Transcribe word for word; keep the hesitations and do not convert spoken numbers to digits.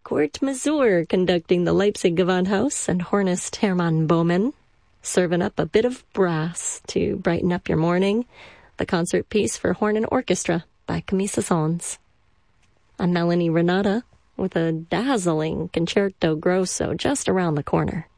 Kurt Masur conducting the Leipzig Gewandhaus and hornist Hermann Böhme, serving up a bit of brass to brighten up your morning. The concert piece for horn and orchestra by Camille Saint-Saëns. I'm Melanie Renata with a dazzling Concerto Grosso just around the corner.